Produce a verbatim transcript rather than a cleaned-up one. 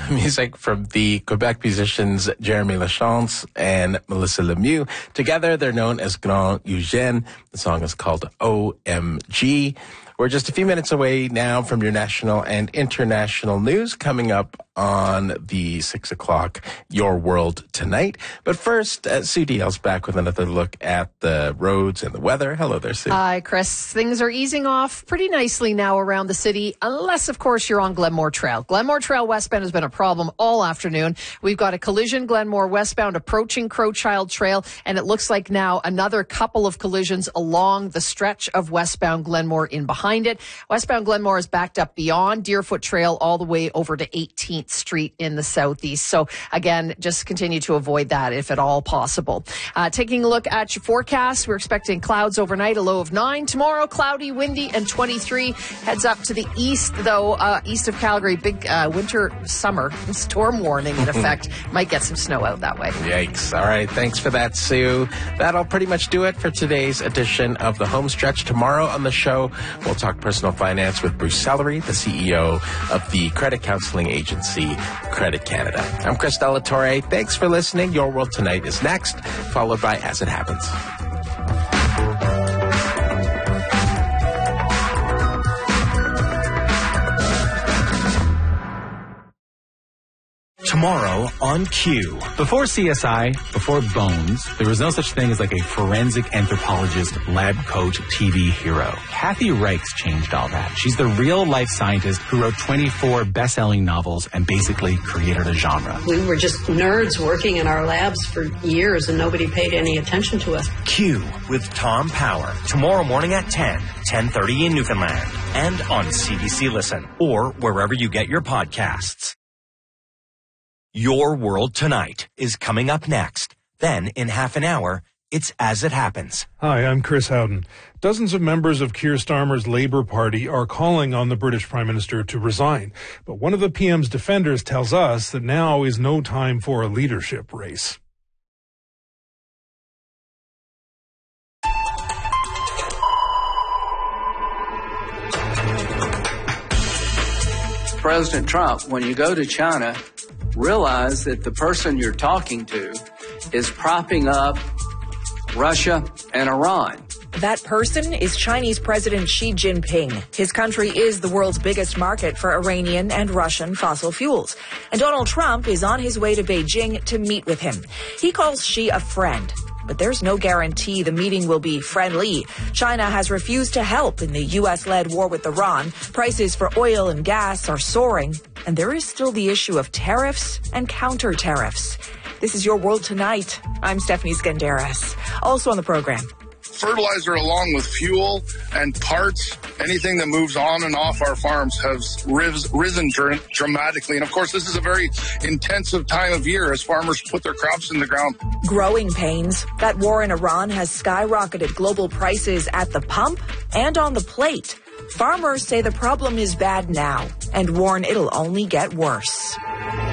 music from the Quebec musicians Jeremy Lachance and Melissa Lemieux. Together, they're known as Grand Eugène. The song is called O M G. We're just a few minutes away now from your national and international news coming up on the six o'clock Your World Tonight. But first, uh, Sue Dale's back with another look at the roads and the weather. Hello there, Sue. Hi, Chris. Things are easing off pretty nicely now around the city, unless, of course, you're on Glenmore Trail. Glenmore Trail westbound has been a problem all afternoon. We've got a collision, Glenmore westbound approaching Crowchild Trail, and it looks like now another couple of collisions along the stretch of westbound Glenmore in behind it. Westbound Glenmore is backed up beyond Deerfoot Trail all the way over to eighteenth Street in the southeast. So again, just continue to avoid that if at all possible. Uh, taking a look at your forecast, we're expecting clouds overnight, a low of nine. Tomorrow, cloudy, windy, and twenty-three. Heads up to the east, though, uh, east of Calgary, big uh, winter summer storm warning in effect. Might get some snow out that way. Yikes. All right. Thanks for that, Sue. That'll pretty much do it for today's edition of The Home Stretch. Tomorrow on the show, we'll talk personal finance with Bruce Sellery, the C E O of the credit counseling agency Credit Canada. I'm Chris Delatorre. Thanks for listening. Your World Tonight is next, followed by As It Happens. Tomorrow on Q. Before C S I, before Bones, there was no such thing as like a forensic anthropologist, lab coat, T V hero. Kathy Reichs changed all that. She's the real-life scientist who wrote twenty-four best-selling novels and basically created a genre. We were just nerds working in our labs for years and nobody paid any attention to us. Q with Tom Power. Tomorrow morning at ten, ten thirty in Newfoundland. And on C B C Listen or wherever you get your podcasts. Your World Tonight is coming up next. Then, in half an hour, it's As It Happens. Hi, I'm Chris Howden. Dozens of members of Keir Starmer's Labour Party are calling on the British Prime Minister to resign. But one of the P M's defenders tells us that now is no time for a leadership race. President Trump, when you go to China, realize that the person you're talking to is propping up Russia and Iran. That person is Chinese President Xi Jinping. His country is the world's biggest market for Iranian and Russian fossil fuels. And Donald Trump is on his way to Beijing to meet with him. He calls Xi a friend. But there's no guarantee the meeting will be friendly. China has refused to help in the U S-led war with Iran. Prices for oil and gas are soaring. And there is still the issue of tariffs and counter-tariffs. This is Your World Tonight. I'm Stephanie Skandaris. Also on the program. Fertilizer along with fuel and parts, anything that moves on and off our farms has ris- risen dr- dramatically. And of course, this is a very intensive time of year as farmers put their crops in the ground. Growing pains. That war in Iran has skyrocketed global prices at the pump and on the plate. Farmers say the problem is bad now and warn it'll only get worse.